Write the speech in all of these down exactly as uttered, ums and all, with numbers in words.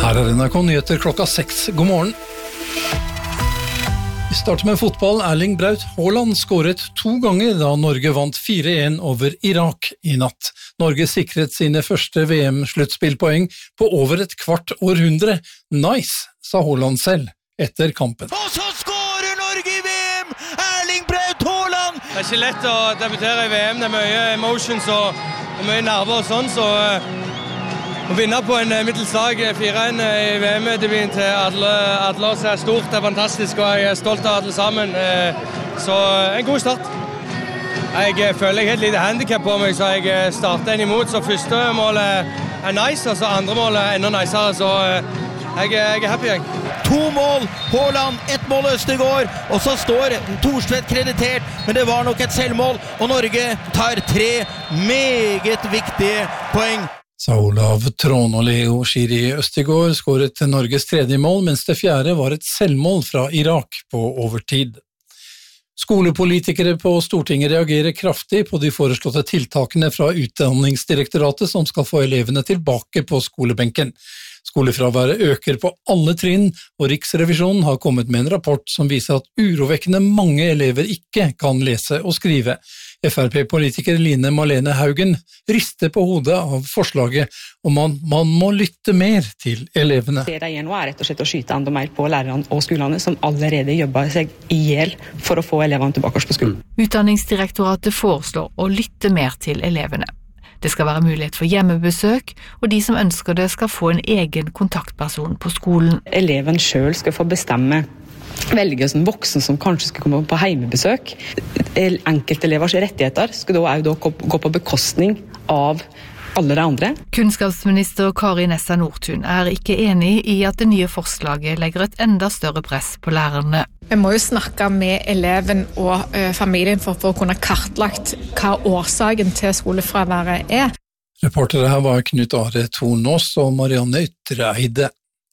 Her er N R K Nyheter klokka seks. God morgen. Vi starter med fotball. Erling Braut Haaland skåret to ganger da Norge vant fire en over Irak i natt. Norge sikret sine første V M-sluttspillpoeng på over et kvart århundre. Nice, sa Haaland selv etter kampen. Og så skårer Norge i V M! Erling Braut Haaland! Det er ikke lett å debutere i V M, det er mye emotions og det er mye nerver og sånn, så å vinne på en middels lag fire en i V M-debuten til alle, alle oss er stort, det er fantastisk, og jeg er stolt av alle sammen. Så en god start. Jeg føler jeg har et lite handicap på meg, så jeg starter en imot. Så første målet er nice, og så andre målet er enda nicere, så jeg, jeg er happy, jeg. To mål, Haaland, ett mål Østegård, og så står Thorstvedt kreditert, men det var nok et selvmål, og Norge tar tre meget viktige poeng. Sa Olav Trån og Leo Shiri Østegård skåret til Norges tredje mål, mens det fjerde var et selvmål fra Irak på overtid. Skolepolitikere på Stortinget reagerer kraftig på de foreslåtte tiltakene fra Utdanningsdirektoratet som skal få elevene tilbake på skolebenken. Skolefraværet øker på alle trinn, og Riksrevisjonen har kommet med en rapport som viser at urovekkende mange elever ikke kan lese og skrive. F R P-politiker Line Marlene Haugen rister på hodet av forslaget om at man må lytte mer til elevene. Det det er nå er rett og slett å skyte enda mer på lærerne og skolene som allerede jobber seg ihjel for å få elevene tilbake på skolen. Utdanningsdirektoratet foreslår å lytte mer til elevene. Det skal være mulighet for hjemmebesøk, og de som ønsker det skal få en egen kontaktperson på skolen. Eleven selv skal få bestemme, velge som voksen som kanskje skal komme på heimebesøk. Enkeltelevers rettigheter skal da også gå på bekostning av alle de andre. Kunnskapsminister Kari Nessa Nordtun er ikke enig i at det nye forslaget legger et enda større press på lærerne. Vi må jo snakke med eleven og ø, familien for, for å kunne kartlagt hva årsaken til skolefraværet er. Reportere her var Knut Are Tornås og Marianne Ytreide.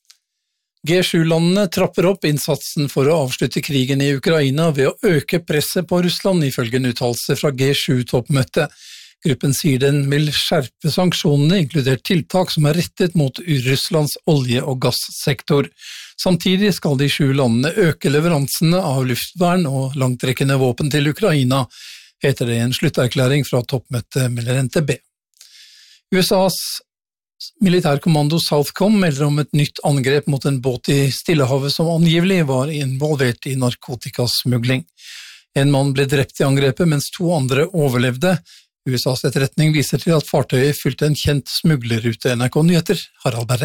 G sju-landene trapper opp innsatsen for å avslutte krigen i Ukraina ved å øke presset på Russland, ifølge en uttalelse fra G sju-toppmøtet. Gruppen sier den vil skjerpe sanksjonene, inkludert tiltak som er rettet mot Russlands olje- og gassektor. Samtidig skal de sju landene øke leveransene av luftvern og langtrekkende våpen til Ukraina, heter det i en slutterklæring fra toppmøtet, melder N T B. U S A's militærkommando Southcom melder om et nytt angrep mot en båt i Stillehavet som angivelig var involvert i narkotikasmugling. En mann ble drept i angrepet, mens to andre overlevde. U S A's etterretning viser til at fartøyet fylte en kjent smuglerrute. N R K Nyheter, Harald Berre.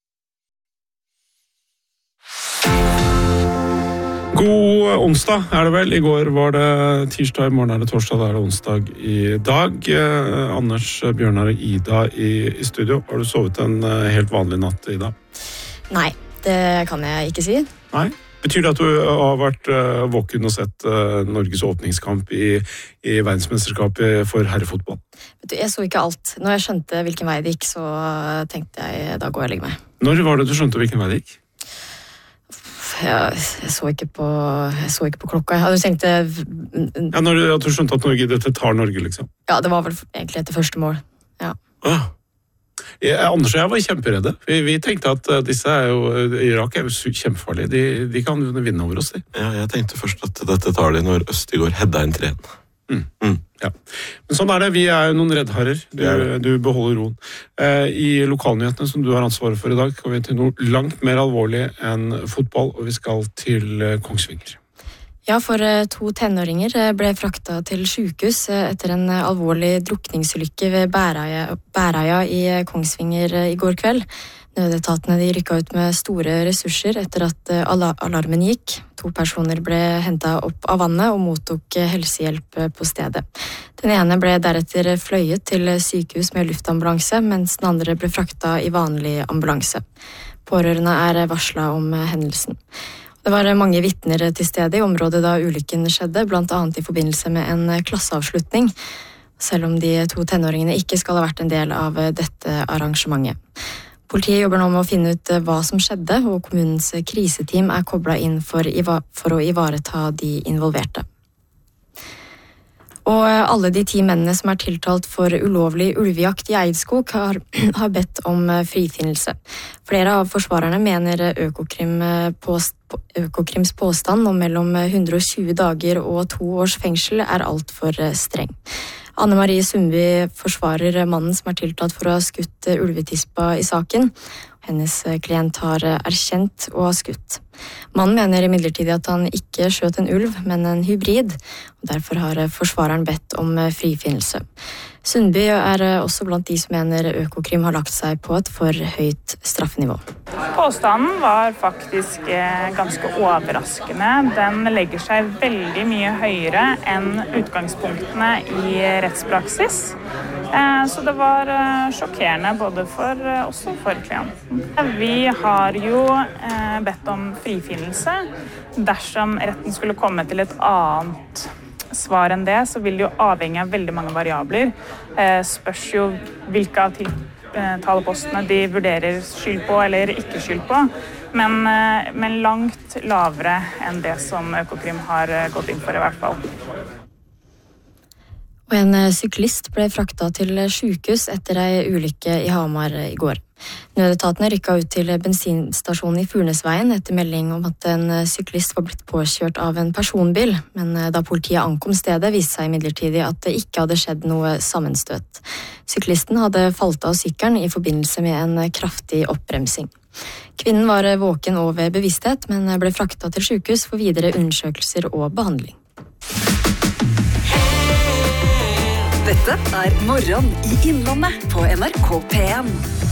God onsdag er det vel. I går var det tirsdag, i morgen er det torsdag, da er det onsdag i dag. Eh, Anders, Bjørnar og Ida i, i studio. Har du sovet en uh, helt vanlig natt, Ida? Nei, det kan jeg ikke si. Nei? Betyr det at du har vært uh, våken og sett uh, Norges åpningskamp i, i verdensmesterskapet for herrefotball? Vet du, jeg så ikke alt. Når jeg skjønte hvilken vei det gikk, så tenkte jeg, da går jeg og legger meg. Når var det du skjønte hvilken vei det gikk? Jeg, jeg, så ikke på, jeg så ikke på klokka. Jeg tenkte... Ja, når du, at du skjønte at Norge, dette tar Norge, liksom? Ja, det var vel egentlig etter første mål. Ja. Ah. Jeg, Anders og jeg var kjemperedde. Vi, vi tenkte at disse er jo, Irak er jo kjempefarlige. De, de kan vinne over oss, de. Ja, jeg tenkte først at dette tar de når Østegård hedda en tren. Mm. Mm. Ja. Men sånn er det, vi er jo noen reddherrer. Du, du beholder roen. Eh, I lokalnyhetene som du har ansvaret for i dag, går vi til noe langt mer alvorlig enn fotball, og vi skal til Kongsvinger. Ja, for to tenåringer ble frakta til sykehus etter en alvorlig drukningsulykke ved Bæreia, Bæreia i Kongsvinger i går kveld. Nødetatene de rykket ut med store ressurser etter at alarmen gikk. To personer ble hentet opp av vannet og mottok helsehjelp på stedet. Den ene ble deretter fløyet til sykehus med luftambulanse, mens den andre ble frakta i vanlig ambulanse. Pårørende er varslet om hendelsen. Det var mange vitner til stede i området da ulykken skjedde, blant annet i forbindelse med en klasseavslutning, selv om de to tenåringene ikke skal ha vært en del av dette arrangementet. Politiet jobber nå med å finne ut hva som skjedde, og kommunens kriseteam er koblet inn for, for å ivareta de involverte. Og alle de ti mennene som er tiltalt for ulovlig ulvejakt i Eidskog har, har bedt om frifinnelse. Flere av forsvarerne mener Økokrim påst, Økokrims påstand om mellom hundre og tjue dager og to års fengsel er alt for streng. Anne Marie Sundby forsvarer mannen som er tiltalt for å ha skutt ulvetispa i saken. Hennes klient har erkjent å ha skutt. Mannen mener imidlertid at han ikke skjøt en ulv, men en hybrid, og derfor har forsvareren bedt om frifinnelse. Sundby er også blant de som mener Økokrim har lagt seg på et for høyt straffenivå. Påstanden var faktisk ganske overraskende. Den legger seg veldig mye høyere enn utgangspunktene i rettspraksis. Så det var sjokkerende både for oss og for klienten. Vi har jo bedt om frifinnelse. Dersom retten skulle komme til et annet svar enn det, så vil det jo avhenge av veldig mange variabler. Spørs jo hvilke av tiltalepostene de vurderer skyld på eller ikke skyld på, men, men langt lavere enn det som Økokrim har gått inn for i hvert fall. Og en syklist ble fraktet til sykehus etter en ulykke i Hamar i går. Nødetatene rykket ut til bensinstasjonen i Furnesveien etter melding om at en syklist var blitt påkjørt av en personbil, men da politiet ankom stedet viste seg imidlertid at det ikke hadde skjedd noe sammenstøt. Syklisten hadde falt av sykkelen i forbindelse med en kraftig oppbremsing. Kvinnen var våken og ved bevissthet, men ble fraktet til sykehus for videre undersøkelser og behandling. Dette er Morgen i Innlandet på N R K P en.